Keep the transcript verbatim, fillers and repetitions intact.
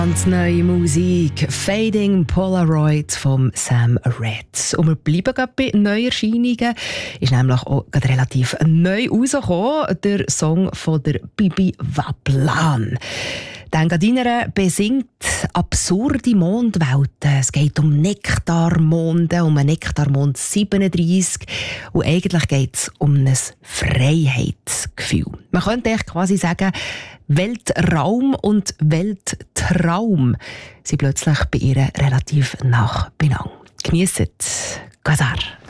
Ganz neue Musik, Fading Polaroid von Sam Red. Und wir bleiben gerade bei Neuerscheinungen. Ist nämlich auch gerade relativ neu rausgekommen, der Song von der Bibi Waplan. Die Engadiner besingt absurde Mondwelten. Es geht um Nektarmonde, um einen Nektarmond siebenunddreissig. Und eigentlich geht es um ein Freiheitsgefühl. Man könnte echt quasi sagen, Weltraum und Welttraum sind plötzlich bei ihr relativ nah beieinander. Geniessen Gazar.